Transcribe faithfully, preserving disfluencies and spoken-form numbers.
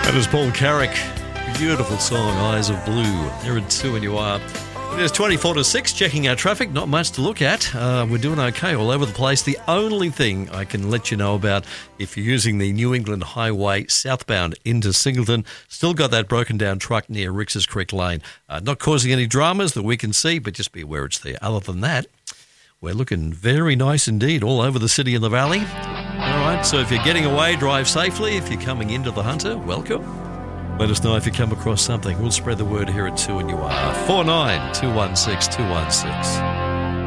That is Paul Carrick. Beautiful song, Eyes of Blue. There at two and you are. It is twenty-four to six, checking our traffic. Not much to look at. Uh, we're doing okay all over the place. The only thing I can let you know about, if you're using the New England Highway southbound into Singleton, still got that broken down truck near Rix's Creek Lane. Uh, not causing any dramas that we can see, but just be aware it's there. Other than that, we're looking very nice indeed all over the city and the valley. All right, so if you're getting away, drive safely. If you're coming into the Hunter, welcome. Let us know if you come across something. We'll spread the word here at two and you are. four nine two one six two one six.